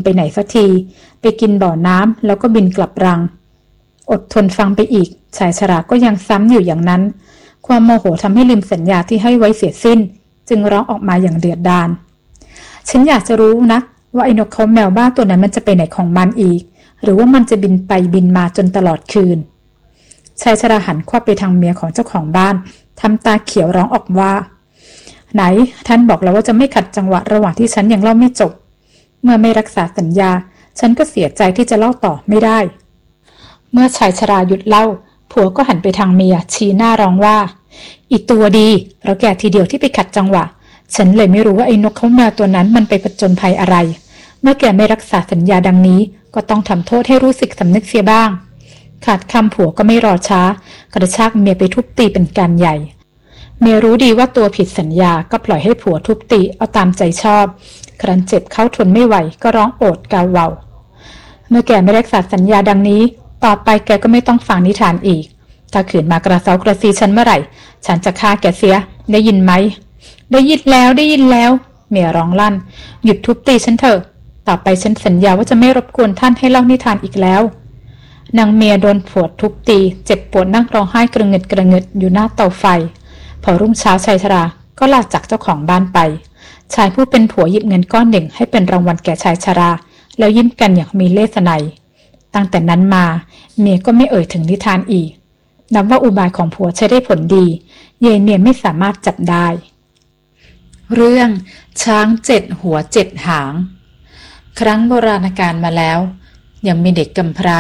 ไปไหนสักทีไปกินบ่อน้ำแล้วก็บินกลับรังอดทนฟังไปอีกชายชราก็ยังซ้ำอยู่อย่างนั้นความโมโหทำให้ลืมสัญญาที่ให้ไว้เสียสิ้นจึงร้องออกมาอย่างเดือดดาลฉันอยากจะรู้นะว่าไอ้นกเขาแมวบ้าตัวนั้นมันจะไปไหนของมันอีกหรือว่ามันจะบินไปบินมาจนตลอดคืนชายชราหันควับไปทางเมียของเจ้าของบ้านทำตาเขียวร้องออกว่าไหนท่านบอกแล้วว่าจะไม่ขัดจังหวะระหว่างที่ฉันยังเล่าไม่จบเมื่อไม่รักษาสัญญาฉันก็เสียใจที่จะเล่าต่อไม่ได้เมื่อชายชราหยุดเล่าผัวก็หันไปทางเมียชี้หน้าร้องว่าอีตัวดีเราแก่ทีเดียวที่ไปขัดจังหวะฉันเลยไม่รู้ว่าไอ้นกเขาแมวตัวนั้นมันไปผจญภัยอะไรเมื่อแกไม่รักษาสัญญาดังนี้ก็ต้องทำโทษให้รู้สึกสำนึกเสียบ้างขาดคำผัวก็ไม่รอช้ากระชากเมียไปทุบตีเป็นการใหญ่เมียรู้ดีว่าตัวผิดสัญญาก็ปล่อยให้ผัวทุบตีเอาตามใจชอบครั้นเจ็บเข้าทนไม่ไหวก็ร้องโอดกาวเวาเมื่อแกไม่รักษาสัญญาดังนี้ต่อไปแกก็ไม่ต้องฟังนิทานอีกถ้าขืนมากระเซากระซีฉันเมื่อไหร่ฉันจะฆ่าแกเสียได้ยินไหมได้ยินแล้วเมียร้องลั่นหยุดทุบตีฉันเถอะต่อไปฉันสัญญาว่าจะไม่รบกวนท่านให้เล่านิทานอีกแล้วนางเมียโดนผัวทุบตีเจ็บปวดนั่งร้องไห้กระเงิดอยู่หน้าเตาไฟพอรุ่งเช้าชายชราก็ลาจากเจ้าของบ้านไปชายผู้เป็นผัวหยิบเงินก้อนหนึ่งให้เป็นรางวัลแก่ชายชราแล้วยิ้มกันอย่างมีเลสนัยตั้งแต่นั้นมาเมียก็ไม่เอ่ยถึงนิทานอีกนับว่าอุบายของผัวใช้ได้ผลดีเยายเมียไม่สามารถจับได้เรื่องช้าง7 หัว7 หางครั้งโบราณกาลมาแล้วยังมีเด็กกำพร้า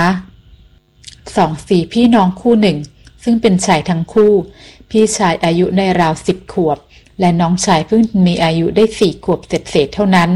2-4 พี่น้องคู่หนึ่งซึ่งเป็นชายทั้งคู่พี่ชายอายุในราว10 ขวบและน้องชายเพิ่งมีอายุได้4 ขวบเศษเท่านั้น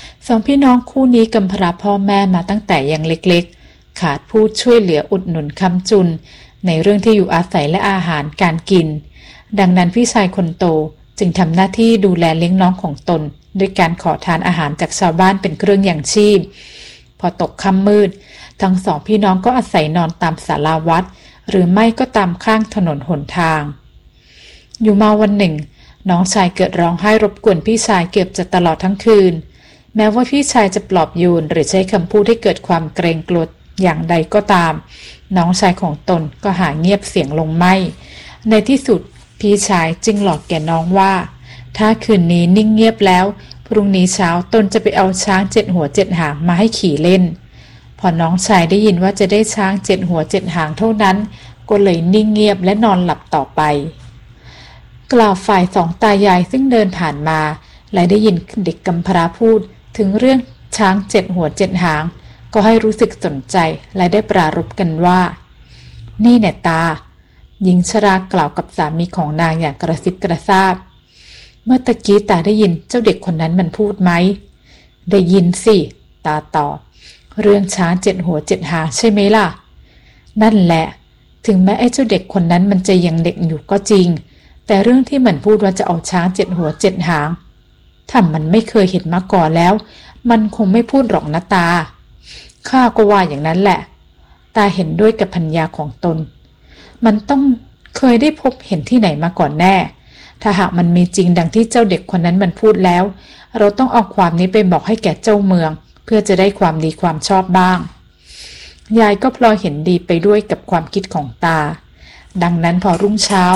2 พี่น้องคู่นี้กำพร้าพ่อแม่มาตั้งแต่ยังเล็กๆขาดผู้ช่วยเหลืออุดหนุนค้ำจุนในเรื่องที่อยู่อาศัยและอาหารการกินดังนั้นพี่ชายคนโตจึงทำหน้าที่ดูแลเลี้ยงน้องของตนด้วยการขอทานอาหารจากชาวบ้านเป็นเครื่องอย่างชีพพอตกค่ำมืดทั้ง2 พี่น้องก็อาศัยนอนตามศาลาวัดหรือไม่ก็ตามข้างถนนหนทางอยู่มาวันหนึ่งน้องชายเกิดร้องไห้รบกวนพี่ชายเกือบจะตลอดทั้งคืนแม้ว่าพี่ชายจะปลอบโยนหรือใช้คำพูดให้เกิดความเกรงกลัวอย่างใดก็ตามน้องชายของตนก็หาเงียบเสียงลงไม่ในที่สุดพี่ชายจึงหลอกแก่น้องว่าถ้าคืนนี้นิ่งเงียบแล้วพรุ่งนี้เช้าตนจะไปเอาช้าง7 หัว7 หางมาให้ขี่เล่นพอน้องชายได้ยินว่าจะได้ช้าง7 หัว7 หางเท่านั้นก็เลยนิ่งเงียบและนอนหลับต่อไปกล่าวฝ่าย2 ตายายซึ่งเดินผ่านมาและได้ยินเด็กกำพร้าพูดถึงเรื่องช้าง7 หัว7 หางก็ให้รู้สึกสนใจและได้ปรารภกันว่านี่แน่ตาหญิงชรากล่าวกับสามีของนางอย่างกระซิบกระซาบเมื่อตะกี้ตาได้ยินเจ้าเด็กคนนั้นมันพูดไหมได้ยินสิตาตอบเรื่องช้าง7 หัว7 หางใช่ไหมล่ะนั่นแหละถึงแม้ไอ้เจ้าเด็กคนนั้นมันจะยังเด็กอยู่ก็จริงแต่เรื่องที่มันพูดว่าจะเอาช้าง7 หัว7 หางถ้ามันไม่เคยเห็นมาก่อนแล้วมันคงไม่พูดหรอกนะตาข้าก็ว่าอย่างนั้นแหละตาเห็นด้วยกับภรรยาของตนมันต้องเคยได้พบเห็นที่ไหนมาก่อนแน่ถ้าหากมันมีจริงดังที่เจ้าเด็กคนนั้นมันพูดแล้วเราต้องเอาความนี้ไปบอกให้แก่เจ้าเมืองเพื่อจะได้ความดีความชอบบ้างยายก็พลอยเห็นดีไปด้วยกับความคิดของตาดังนั้นพอรุ่งเช้า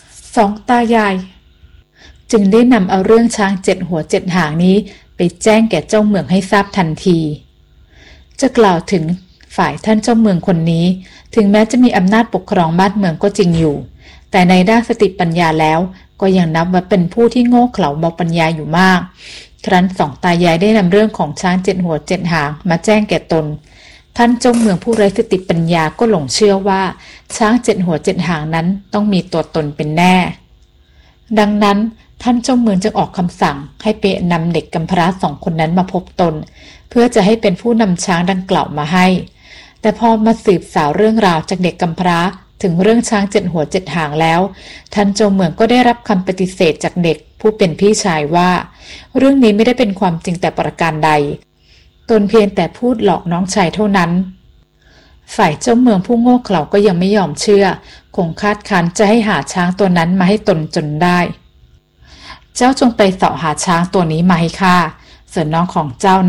2 ตายายจึงได้นำเอาเรื่องช้าง7 หัว7 หางนี้ไปแจ้งแก่เจ้าเมืองให้ทราบทันทีจะกล่าวถึงฝ่ายท่านเจ้าเมืองคนนี้ถึงแม้จะมีอำนาจปกครองบ้านเมืองก็จริงอยู่แต่ในด้านสติปัญญาแล้วก็ยังนับว่าเป็นผู้ที่โง่เขลาเบาปัญญาอยู่มากครั้น2 ตายายได้นำเรื่องของช้าง7 หัว7 หางมาแจ้งแก่ตนท่านเจ้าเมืองผู้ไร้สติปัญญาก็หลงเชื่อว่าช้าง7 หัว7 หางนั้นต้องมีตัวตนเป็นแน่ดังนั้นท่านเจ้าเมืองจึงออกคำสั่งให้ไปนำเด็กกำพร้า2 คนนั้นมาพบตนเพื่อจะให้เป็นผู้นำช้างดังกล่าวมาให้แต่พอมาสืบสาวเรื่องราวจากเด็กกำพร้าถึงเรื่องช้าง7 หัว7 หางแล้วท่านเจ้าเมืองก็ได้รับคำปฏิเสธจากเด็กผู้เป็นพี่ชายว่าเรื่องนี้ไม่ได้เป็นความจริงแต่ประการใดตนเพียงแต่พูดหลอกน้องชายเท่านั้นฝ่ายเจ้าเมืองผู้โง่เขลาก็ยังไม่ยอมเชื่อคงคาดคั้นจะให้หาช้างตัวนั้นมาให้ตนจนได้เจ้าจงไปเสาะหาช้างตัวนี้มาให้ข้าส่วนน้องของเจ้านั้น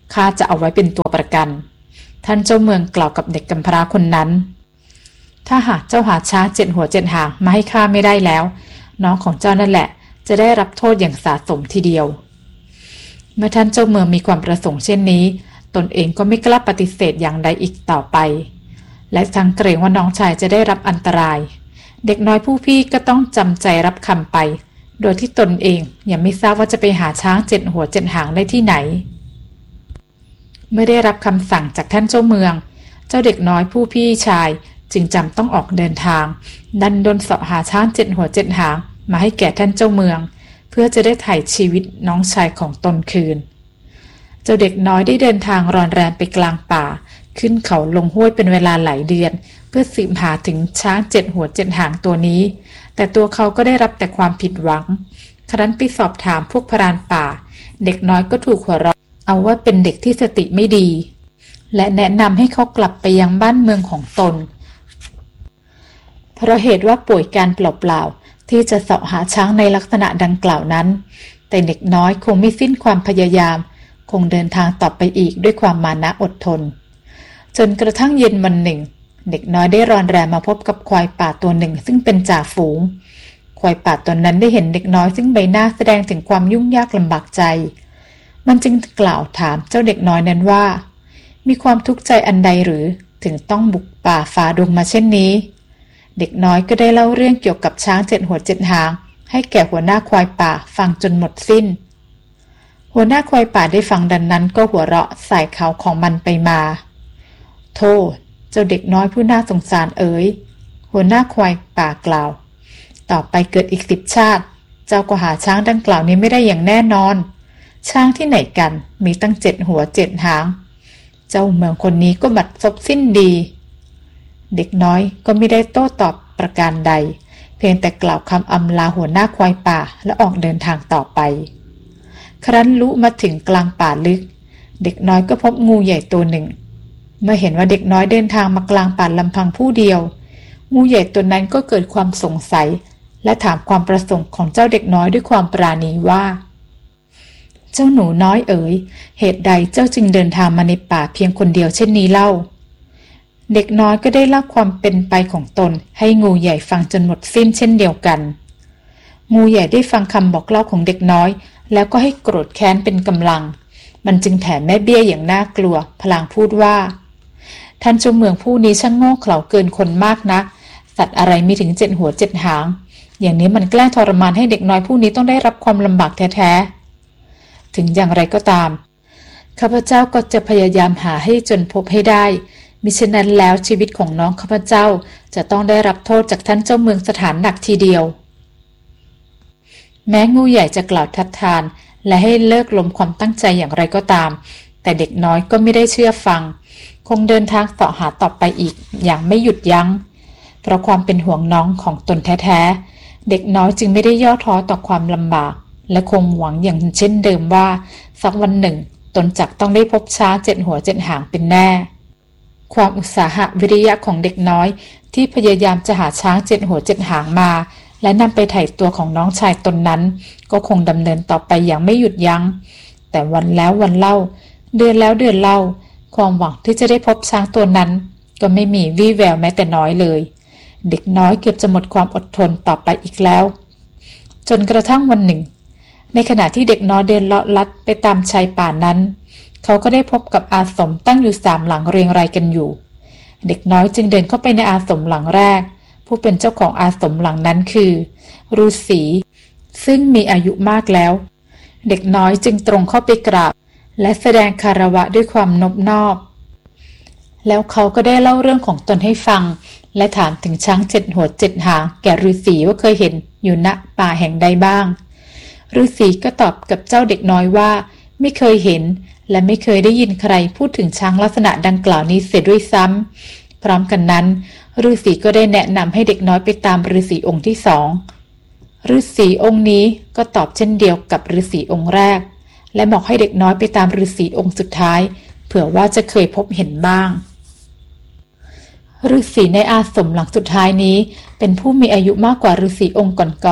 ข้าจะเอาไว้เป็นตัวประกันท่านเจ้าเมืองกล่าวกับเด็กกำพร้าคนนั้นถ้าหากเจ้าหาช้าง7 หัว 7 หางมาให้ข้าไม่ได้แล้วน้องของเจ้านั่นแหละจะได้รับโทษอย่างสาสมทีเดียวเมื่อท่านเจ้าเมืองมีความประสงค์เช่นนี้ตนเองก็ไม่กล้าปฏิเสธอย่างใดอีกต่อไปและทั้งเกรงว่าน้องชายจะได้รับอันตรายเด็กน้อยผู้พี่ก็ต้องจำใจรับคำไปโดยที่ตนเองยังไม่ทราบว่าจะไปหาช้าง7 หัว 7 หางได้ที่ไหนเมื่อได้รับคำสั่งจากท่านเจ้าเมืองเจ้าเด็กน้อยผู้พี่ชายจึงจำต้องออกเดินทางดันดนเสาะหาช้าง7 หัว 7 หางมาให้แก่ท่านเจ้าเมืองเพื่อจะได้ไถ่ชีวิตน้องชายของตนคืนเจ้าเด็กน้อยได้เดินทางรอนแรมไปกลางป่าขึ้นเขาลงห้วยเป็นเวลาหลายเดือนเพื่อสืบหาถึงช้าง7 หัว 7 หางตัวนี้แต่ตัวเขาก็ได้รับแต่ความผิดหวังครั้นไปสอบถามพวกพรานป่าเด็กน้อยก็ถูกหัวเราะเอาว่าเป็นเด็กที่สติไม่ดีและแนะนำให้เขากลับไปยังบ้านเมืองของตนเพราะเหตุว่าป่วยการเปล่าๆที่จะเสาะหาช้างในลักษณะดังกล่าวนั้นแต่เด็กน้อยคงไม่สิ้นความพยายามคงเดินทางต่อไปอีกด้วยความมานะอดทนจนกระทั่งเย็นวันหนึ่งเด็กน้อยได้รอนแรมมาพบกับควายป่าตัวหนึ่งซึ่งเป็นจ่าฝูงควายป่าตัวนั้นได้เห็นเด็กน้อยซึ่งใบหน้าแสดงถึงความยุ่งยากลำบากใจมันจึงกล่าวถามเจ้าเด็กน้อยนั้นว่ามีความทุกข์ใจอันใดหรือถึงต้องบุกป่าฝ่าดงมาเช่นนี้เด็กน้อยก็ได้เล่าเรื่องเกี่ยวกับช้าง7 หัว 7 หางให้แก่หัวหน้าควายป่าฟังจนหมดสิ้นหัวหน้าควายป่าได้ฟังดังนั้นก็หัวเราะใส่เขาของมันไปมาโธ่เจ้าเด็กน้อยผู้น่าสงสารเอ๋ยหัวหน้าควายป่ากล่าวต่อไปเกิดอีก10 ชาติเจ้าก็หาช้างดังกล่าวนี้ไม่ได้อย่างแน่นอนช้างที่ไหนกันมีตั้ง7 หัว 7 หางเจ้าเมืองคนนี้ก็บัดซบสิ้นดีเด็กน้อยก็ไม่ได้โต้ตอบประการใดเพียงแต่กล่าวคำอำลาหัวหน้าควายป่าและออกเดินทางต่อไปครั้นลุมาถึงกลางป่าลึกเด็กน้อยก็พบงูใหญ่ตัวหนึ่งเมื่อเห็นว่าเด็กน้อยเดินทางมากลางป่าลำพังผู้เดียวงูใหญ่ตัวนั้นก็เกิดความสงสัยและถามความประสงค์ของเจ้าเด็กน้อยด้วยความปราณีว่าเจ้าหนูน้อยเอ๋ยเหตุใดเจ้าจึงเดินทางมาในป่าเพียงคนเดียวเช่นนี้เล่าเด็กน้อยก็ได้เล่าความเป็นไปของตนให้งูใหญ่ฟังจนหมดสิ้นเช่นเดียวกันงูใหญ่ได้ฟังคำบอกเล่าของเด็กน้อยแล้วก็ให้โกรธแค้นเป็นกำลังมันจึงแผ่แม่เบี้ยอย่างน่ากลัวพลางพูดว่าท่านเจ้าเมืองผู้นี้ช่างโง่เขลาเกินคนมากนักสัตว์อะไรมีถึง7 หัว 7 หางอย่างนี้มันแกล้งทรมานให้เด็กน้อยผู้นี้ต้องได้รับความลำบากแท้ๆถึงอย่างไรก็ตามข้าพเจ้าก็จะพยายามหาให้จนพบให้ได้มิฉะนั้นแล้วชีวิตของน้องข้าพเจ้าจะต้องได้รับโทษจากท่านเจ้าเมืองสถานหนักทีเดียวแม้งูใหญ่จะกล่าวทัดทานและให้เลิกล้มความตั้งใจอย่างไรก็ตามแต่เด็กน้อยก็ไม่ได้เชื่อฟังคงเดินทางเสาะหาต่อไปอีกอย่างไม่หยุดยั้งเพราะความเป็นห่วงน้องของตนแท้ๆเด็กน้อยจึงไม่ได้ย่อท้อต่อความลำบากและคงหวังอย่างเช่นเดิมว่าสักวันหนึ่งตนจักต้องได้พบช้าง7 หัว 7 หางเป็นแน่ความอุตสาหะวิริยะของเด็กน้อยที่พยายามจะหาช้าง7 หัว 7 หางมาและนำไปไถ่ตัวของน้องชายตนนั้นก็คงดำเนินต่อไปอย่างไม่หยุดยั้งแต่วันแล้ววันเล่าเดือนแล้วเดือนเล่าความหวังที่จะได้พบช้างตัวนั้นก็ไม่มีวี่แววแม้แต่น้อยเลยเด็กน้อยเกือบจะหมดความอดทนต่อไปอีกแล้วจนกระทั่งวันหนึ่งในขณะที่เด็กน้อยเดินเลาะลัดไปตามชายป่านั้นเขาก็ได้พบกับอาสมตั้งอยู่3 หลังเรียงรายกันอยู่เด็กน้อยจึงเดินเข้าไปในอาสมหลังแรกผู้เป็นเจ้าของอาสมหลังนั้นคือฤาษีซึ่งมีอายุมากแล้วเด็กน้อยจึงตรงเข้าไปกราบและแสดงคารวะด้วยความนอบน้อมแล้วเขาก็ได้เล่าเรื่องของตนให้ฟังและถามถึงช้าง7 หัว 7 หางแก่ฤาษีว่าเคยเห็นอยู่ณป่าแห่งใดบ้างฤาษีก็ตอบกับเจ้าเด็กน้อยว่าไม่เคยเห็นและไม่เคยได้ยินใครพูดถึงช้างลักษณะดังกล่าวนี้เสียด้วยซ้ำพร้อมกันนั้นฤาษีก็ได้แนะนำให้เด็กน้อยไปตามฤาษีองค์ที่2ฤาษีองค์นี้ก็ตอบเช่นเดียวกับฤาษีองค์แรกและบอกให้เด็กน้อยไปตามฤาษีองค์สุดท้ายเผื่อว่าจะเคยพบเห็นบ้างฤาษีในอาสมหลังสุดท้ายนี้เป็นผู้มีอายุมากกว่าฤาษีองค์ก่อน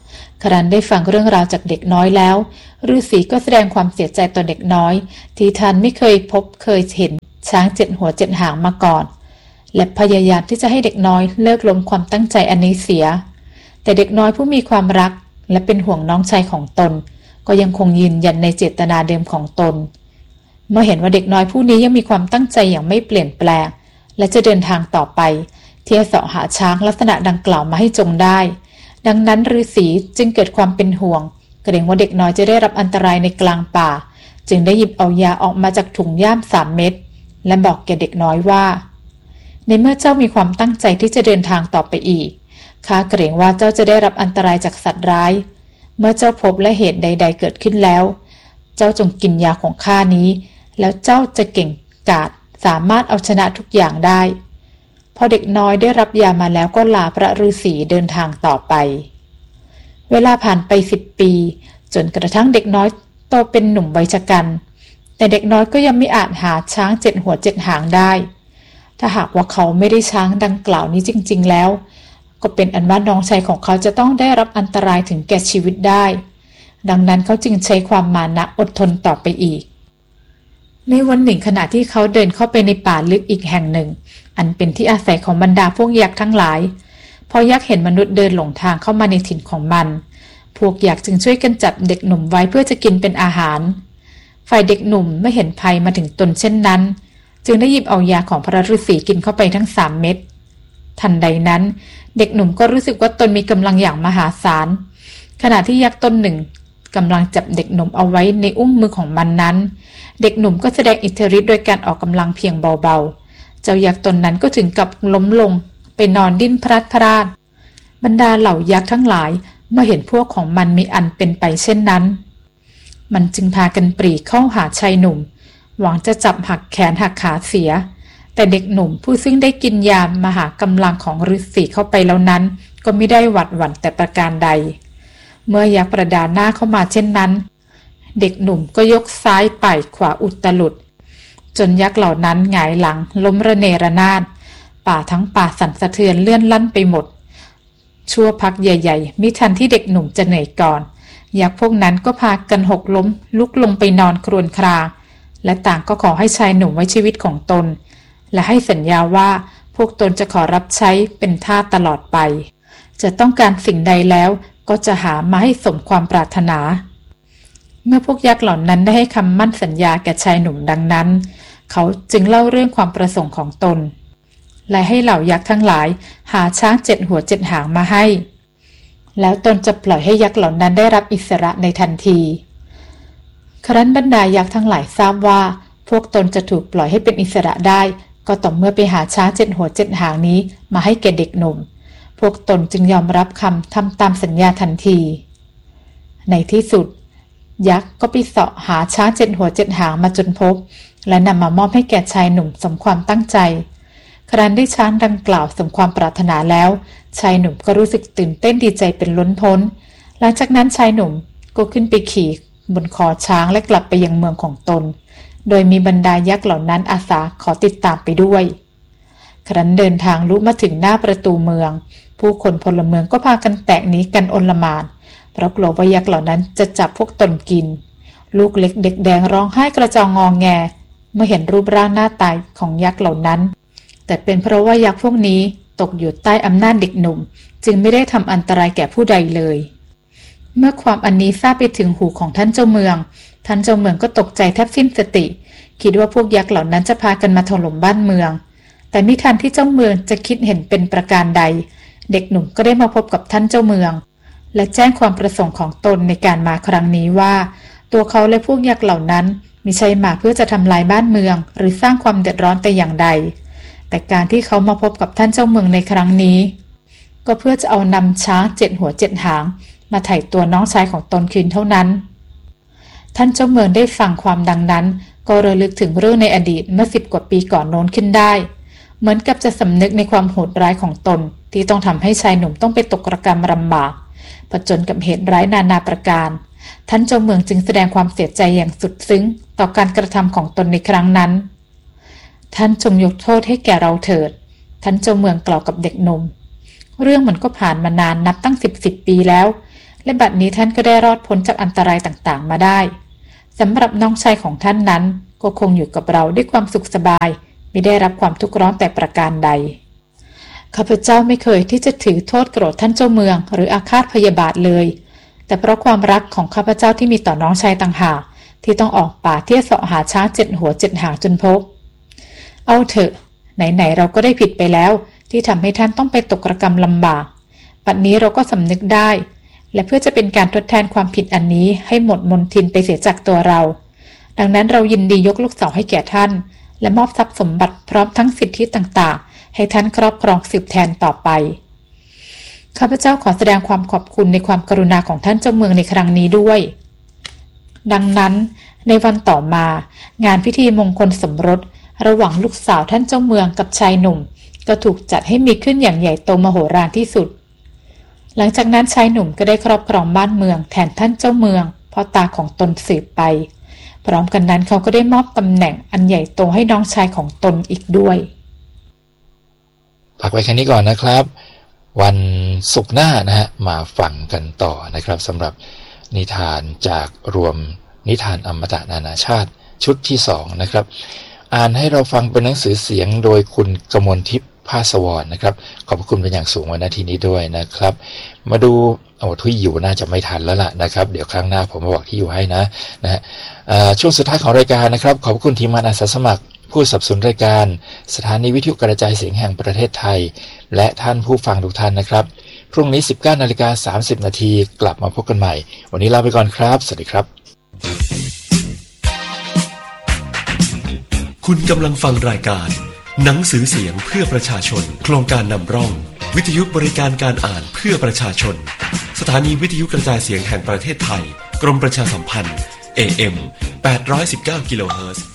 ครั้นได้ฟังเรื่องราวจากเด็กน้อยแล้วฤาษีก็แสดงความเสียใจต่อเด็กน้อยที่ท่านไม่เคยพบเคยเห็นช้าง7 หัว7 หางมาก่อนและพยายามที่จะให้เด็กน้อยเลิกล้มความตั้งใจอันนี้เสียแต่เด็กน้อยผู้มีความรักและเป็นห่วงน้องชายของตนก็ยังคงยืนยันในเจตนาเดิมของตนเมื่อเห็นว่าเด็กน้อยผู้นี้ยังมีความตั้งใจอย่างไม่เปลี่ยนแปลงและจะเดินทางต่อไปที่จะเสาะหาช้างลักษณะดังกล่าวมาให้จงได้ดังนั้นฤาษีจึงเกิดความเป็นห่วงเกรงว่าเด็กน้อยจะได้รับอันตรายในกลางป่าจึงได้หยิบเอายาออกมาจากถุงย่าม3 เม็ดและบอกแก่เด็กน้อยว่าในเมื่อเจ้ามีความตั้งใจที่จะเดินทางต่อไปอีกข้าเกรงว่าเจ้าจะได้รับอันตรายจากสัตว์ร้ายเมื่อเจ้าพบและเหตุใดๆเกิดขึ้นแล้วเจ้าจงกินยาของข้านี้แล้วเจ้าจะเก่งกาจสามารถเอาชนะทุกอย่างได้พอเด็กน้อยได้รับยามาแล้วก็ลาพระฤาษีเดินทางต่อไปเวลาผ่านไป10 ปีจนกระทั่งเด็กน้อยโตเป็นหนุ่มวัยชกันแต่เด็กน้อยก็ยังไม่อาจหาช้าง7 หัว7 หางได้ถ้าหากว่าเขาไม่ได้ช้างดังกล่าวนี้จริงๆแล้วก็เป็นอันว่าน้องชายของเขาจะต้องได้รับอันตรายถึงแก่ชีวิตได้ดังนั้นเขาจึงใช้ความมานะอดทนต่อไปอีกในวันหนึ่งขณะที่เขาเดินเข้าไปในป่าลึกอีกแห่งหนึ่งอันเป็นที่อาศัยของบรรดาพวกยักษ์ทั้งหลายพอยักษ์เห็นมนุษย์เดินหลงทางเข้ามาในถิ่นของมันพวกยักษ์จึงช่วยกันจับเด็กหนุ่มไว้เพื่อจะกินเป็นอาหารฝ่ายเด็กหนุ่มเมื่อเห็นภัยมาถึงตนเช่นนั้นจึงได้หยิบเอายาของพระฤาษีกินเข้าไปทั้ง3 เม็ดทันใดนั้นเด็กหนุ่มก็รู้สึกว่าตนมีกำลังอย่างมหาศาลขณะที่ยักษ์ตนหนึ่งกำลังจับเด็กหนุ่มเอาไว้ในอุ้งมือของมันนั้นเด็กหนุ่มก็แสดงอิทธิฤทธิ์โดยการออกกำลังเพียงเบาๆเจ้ายักษ์ตนนั้นก็ถึงกับล้มลงไปนอนดิ้นพลัดพรากบรรดาเหล่ายักษ์ทั้งหลายเมื่อเห็นพวกของมันมีอันเป็นไปเช่นนั้นมันจึงพากันปรีเข้าหาชายหนุ่มหวังจะจับหักแขนหักขาเสียแต่เด็กหนุ่มผู้ซึ่งได้กินยามหากำลังของฤาษีเข้าไปแล้วนั้นก็ไม่ได้หวัดหวั่นแต่ประการใดเมื่อยักษ์ประดาหน้าเข้ามาเช่นนั้นเด็กหนุ่มก็ยกซ้ายป่ายขวาอุตลุดจนยักษ์เหล่านั้นหงายหลังล้มระเนระนาดป่าทั้งป่าสั่นสะเทือนเลื่อนลั่นไปหมดชั่วพักใหญ่ๆมิทันที่เด็กหนุ่มจะเหนื่อยก่อนยักษ์พวกนั้นก็พากันหกล้มลุกลงไปนอนครวญครางและต่างก็ขอให้ชายหนุ่มไว้ชีวิตของตนและให้สัญญาว่าพวกตนจะขอรับใช้เป็นทาสตลอดไปจะต้องการสิ่งใดแล้วก็จะหามาให้สมความปรารถนาเมื่อพวกยักษ์เหล่านั้นได้ให้คำมั่นสัญญาแก่ชายหนุ่มดังนั้นเขาจึงเล่าเรื่องความประสงค์ของตนและให้เหล่ายักษ์ทั้งหลายหาช้าง7 หัว7 หางมาให้แล้วตนจะปล่อยให้ยักษ์เหล่านั้นได้รับอิสระในทันทีครั้นบรรดายักษ์ทั้งหลายทราบว่าพวกตนจะถูกปล่อยให้เป็นอิสระได้ก็ต่อเมื่อไปหาช้าง7 หัว7 หางนี้มาให้แก่เด็กหนุ่มพวกตนจึงยอมรับคำทำตามสัญญาทันทีในที่สุดยักษ์ก็ไปเสาะหาช้าง7 หัว7 หางมาจนพบและนำมามอบให้แก่ชายหนุ่มสมความตั้งใจครั้นได้ช้างดังกล่าวสมความปรารถนาแล้วชายหนุ่มก็รู้สึกตื่นเต้นดีใจเป็นล้นพ้นหลังจากนั้นชายหนุ่มก็ขึ้นไปขี่บนคอช้างและกลับไปยังเมืองของตนโดยมีบรรดายักษ์เหล่านั้นอาสาขอติดตามไปด้วยครั้นเดินทางลุมาถึงหน้าประตูเมืองผู้คนพลเมืองก็พากันแตกหนีกันโอลหม่านเพราะกลัวว่ายักษ์เหล่านั้นจะจับพวกตนกินลูกเล็กเด็กแดงร้องไห้กระจองงอแงเมื่อเห็นรูปร่างหน้าตาของยักษ์เหล่านั้นแต่เป็นเพราะว่ายักษ์พวกนี้ตกอยู่ใต้อำนาจเด็กหนุ่มจึงไม่ได้ทำอันตรายแก่ผู้ใดเลยเมื่อความอันนี้ทราบไปถึงหูของท่านเจ้าเมืองท่านเจ้าเมืองก็ตกใจแทบสิ้นสติคิดว่าพวกยักษ์เหล่านั้นจะพากันมาถล่มบ้านเมืองแต่มิทันที่เจ้าเมืองจะคิดเห็นเป็นประการใดเด็กหนุ่มก็ได้มาพบกับท่านเจ้าเมืองและแจ้งความประสงค์ของตนในการมาครั้งนี้ว่าตัวเขาและพวกยักษ์เหล่านั้นมิใช่มาเพื่อจะทำลายบ้านเมืองหรือสร้างความเดือดร้อนแต่อย่างใดแต่การที่เขามาพบกับท่านเจ้าเมืองในครั้งนี้ก็เพื่อจะเอานำช้าง7 หัว7 หางมาไถ่ตัวน้องชายของตนคืนเท่านั้นท่านเจ้าเมืองได้ฟังความดังนั้นก็ระลึกถึงเรื่องในอดีตเมื่อ10 กว่าปีก่อนโน้นขึ้นได้เหมือนกับจะสำนึกในความโหดร้ายของตนที่ต้องทำให้ชายหนุ่มต้องไปตกระกรรมลำบากผจญกับเหตุร้ายนานาประการท่านเจ้าเมืองจึงแสดงความเสียใจอย่างสุดซึ้งต่อการกระทำของตนในครั้งนั้นท่านจงยกโทษให้แก่เราเถิดท่านเจ้าเมืองกล่าวกับเด็กหนุ่มเรื่องมันก็ผ่านมานานนับตั้ง10 ปีแล้วและบัดนี้ท่านก็ได้รอดพ้นจากอันตรายต่างๆมาได้สำหรับน้องชายของท่านนั้นก็คงอยู่กับเราด้วยความสุขสบายไม่ได้รับความทุกข์ร้อนแต่ประการใดข้าพเจ้าไม่เคยที่จะถือโทษโกรธท่านเจ้าเมืองหรืออาฆาตพยาบาทเลยแต่เพราะความรักของข้าพเจ้าที่มีต่อน้องชายต่างหากที่ต้องออกป่าเที่ยวเสาะหาช้าง7 หัว 7 หางจนพบเอาเถอะไหนๆเราก็ได้ผิดไปแล้วที่ทำให้ท่านต้องไปตกระกำลำบากบัดนี้เราก็สำนึกได้และเพื่อจะเป็นการทดแทนความผิดอันนี้ให้หมดมนทินไปเสียจากตัวเราดังนั้นเรายินดียกลูกสาวให้แก่ท่านและมอบทรัพย์สมบัติพร้อมทั้งสิทธิต่างๆให้ท่านครอบครองสืบแทนต่อไปข้าพเจ้าขอแสดงความขอบคุณในความกรุณาของท่านเจ้าเมืองในครั้งนี้ด้วยดังนั้นในวันต่อมางานพิธีมงคลสมรสระหว่างลูกสาวท่านเจ้าเมืองกับชายหนุ่มก็ถูกจัดให้มีขึ้นอย่างใหญ่โตมโหฬารที่สุดหลังจากนั้นชายหนุ่มก็ได้ครอบครองบ้านเมืองแทนท่านเจ้าเมืองพ่อตาของตนสืบไปพร้อมกันนั้นเขาก็ได้มอบตำแหน่งอันใหญ่โตให้น้องชายของตนอีกด้วยพักไว้แค่นี้ก่อนนะครับวันศุกร์หน้านะฮะมาฟังกันต่อนะครับสำหรับนิทานจากรวมนิทานอมตะนานาชาติชุดที่2นะครับอ่านให้เราฟังเป็นหนังสือเสียงโดยคุณกมลทิพย์ภาสวรนะครับขอบคุณเป็นอย่างสูงวันนาทีนี้ด้วยนะครับมาดูที่อยู่น่าจะไม่ทันแล้วล่ะนะครับเดี๋ยวครั้งหน้าผมมาบอกที่อยู่ให้นะฮะช่วงสุดท้ายของรายการนะครับขอบคุณทีมงานอาสาสมัครผู้สนับสนุนรายการสถานีวิทยุกระจายเสียงแห่งประเทศไทยและท่านผู้ฟังทุกท่านนะครับพรุ่งนี้ 19:30 น.กลับมาพบกันใหม่วันนี้ลาไปก่อนครับสวัสดีครับคุณกำลังฟังรายการหนังสือเสียงเพื่อประชาชนโครงการนำร่องวิทยุบริการการอ่านเพื่อประชาชนสถานีวิทยุกระจายเสียงแห่งประเทศไทยกรมประชาสัมพันธ์ AM 819 กิโลเฮิรตซ์